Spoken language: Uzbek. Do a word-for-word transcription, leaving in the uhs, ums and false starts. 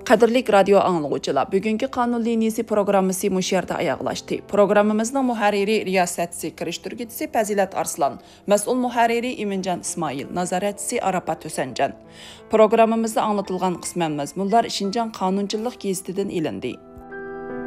Qadirlik radio anlıqçılar, bugünkü qanun liniyasi programmasi mush yerda oyoqlashdi. Programmamizning muharriri riyosatchisi kirishtirguvchisi Fazilat Arslan, mas'ul muharriri Iminjon Ismoil, nazoratchisi Arafat Husanjan. Programmamizda anlatilgan qisman mazmunlar Shinjon qonunchilik gazetidan ilindi.